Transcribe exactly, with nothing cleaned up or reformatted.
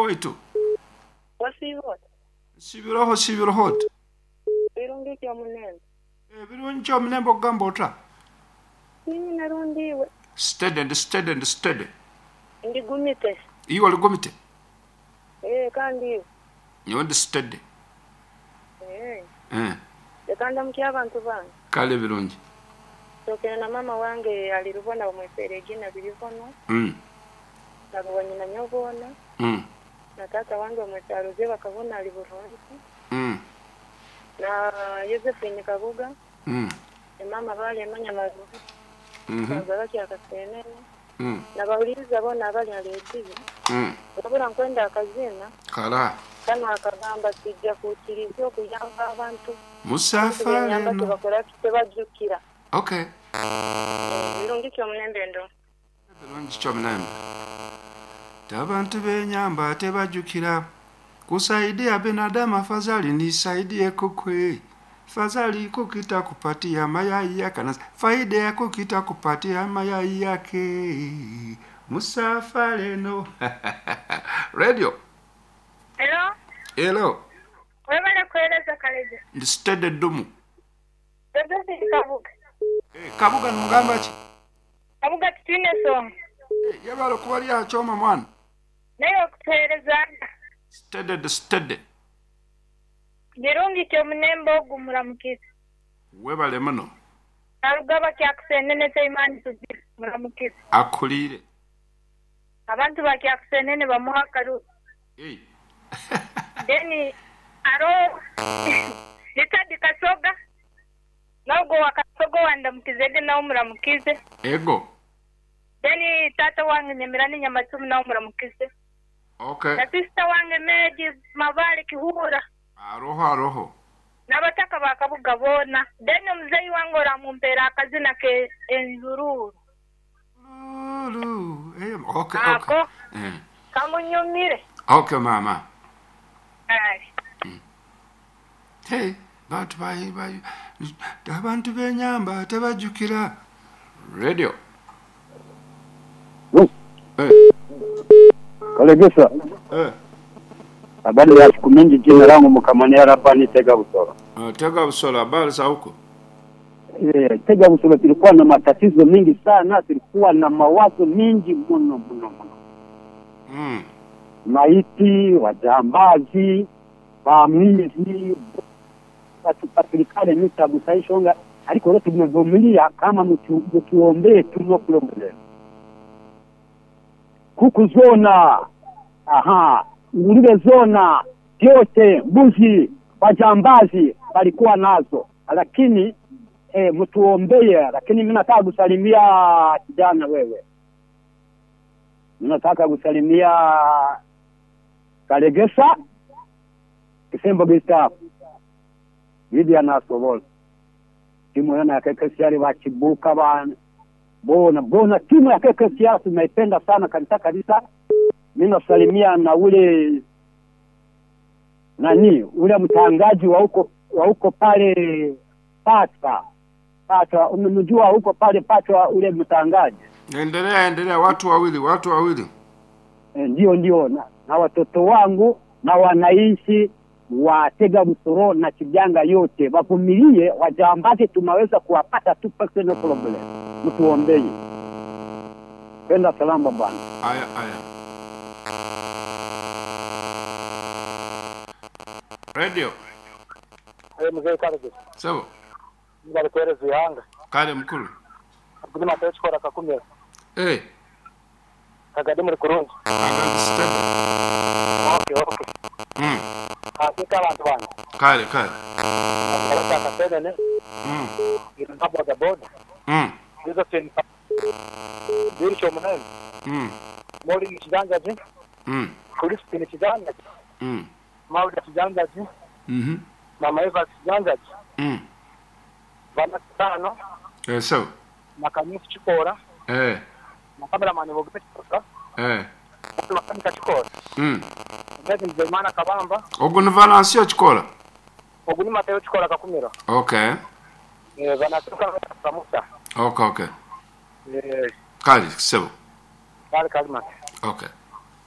Oito. Wasibot. Sibiroho sibirohot. Birungi kyo munene. Eh birungi kyo munene ogamba ota. Nini narundiwe. Steady and steady and steady. Ndi gumite. Iyo wali gumite. Eh kandi. Nyondi steady. Eh. Eh. Ekanda mkia abantu bange. Kale birungi. Tokena na mama wange alirubona omweperegina bilivono. Mm. Nabonye na nyobona. Mm. Na tata wange omwetaruze bakabona ali Burundi. Mm. Na Josephine Kabuga. Mm. E mama bali amanya mazu. Mhm. Bazalaki akasenene. Mm. Na bauliza bona abali aletizi. Mm. Bakabona kwenda akazina. Kala. Kana akagamba kijja kuutirizwa okuyamba abantu. Musafari no. no. Bakola kitebajjukira. Okay. Birungi kyo mulembe ndo. Birungi kyo mulembe. Tabantu benyamba tebajjukira. Kusaidia binadamu afadhali nisaidie kukwe. Fadhali kukita kupatia mayai yake na faida ya kukita kupatia mayai yake. Musafari no. Radio. Hello? Hello. Wewe na kueleza kaleje. Steady dumu. Josephine Kabuga. Eh, Kabuga ngamba chi? Kabuga kitine song. Eh, yabalo kubali ya choma mwana. Nayo kueleza. Steady steady. Birungi kyo munembe ogumulamukiza. Webale muno. Alugaba kyakusenene teimani tuzira mulamukiza. Akulire. Abantu bakyakusenene bamuha karu. Eh. Deni aro litadi kasoga. Nago wakasoga wanda mkizede na umulamukize. Ego. Deni tata wange nyemirani nyamatumu na umulamukize. Okay. Na sister wange meji mabali kihura. Aroho aroho. Nabataka bakabuga bona. Deni mzei wangu ramumpera akazina ke Enzururu. Lulu. Eh, okay, Ako. okay. Eh. Kamunyumire. Okay, mama. Ai. Mm. Hey, bantu bayi bayi. Abantu benyamba tebajjukira. Radio. Yes. Eh. Kalegesa. Eh. Habari ya siku mingi, jina langu Mkamania Rabani Tega Busoro. Uh, Tega Busoro, habari za huko? Eh, Tega Busoro tulikuwa na matatizo mingi sana, tulikuwa na mawazo mingi mno mno mno. Mm. Maiti, wajambazi, vamizi, watupatikane nita busaishonga, aliko leo tumevumilia kama mtuombee tuno problem. Kuku zona, aha, ngurube zona, yote, mbuzi, wajambazi, walikuwa nazo. Lakini, eh, mtuombee, lakini mimi nataka kusalimia kijana wewe. Mimi nataka kusalimia Kalegesa, Kisembo Gestapo, Vidia Nasobol. Timu yana ya kekesiari wachibuka bana. Bona, bona, timu ya kekesiari tunaipenda sana kabisa kabisa. Mimi nasalimia na ule nani, ule mtangaji wa huko wa huko pale Pata. Pata, umemjua huko pale Pata ule mtangaji. Endelea endelea, watu wawili, watu wawili. E, ndio ndio na, na watoto wangu na wanaishi wa Tega Busoro na Kijanga yote wavumilie, wajambazi tunaweza kuwapata tu pesa no problem. Mtuombee. Penda salama bwana. Aya aya. Radio. Eh, mzee Karege. Sawa. Ngale kwereza yanga. Kale mkuru. Kuni matecho kora kakumira. Eh. Kagade muri Kurundi. Agandi steady. Okay, okay. Mm. Hakika abantu bana. Kale kale. Baraka kasenene. Mm. Ina boda boda. Mm. Hizo tena. Dirisho mwanangu. Mm. Mori ni kijanga je? Mm. Polisi ni kijanga. Mm. Mauda kijanga je? Mhm. Mama Eva kijanga je? Mm. Bana tano. Eh so. Makanisi chikora. Eh. Na cameraman bogepe chikora. Eh. Makanika chikora. Mm. Ndege mzemana kabamba. Oguni Valencio chikola. Oguni Mateo chikora kakumira. Okay. Eh, bana tuka kamusa. Okay okay. Eh, Kale, sawa. kale kalima. Okay.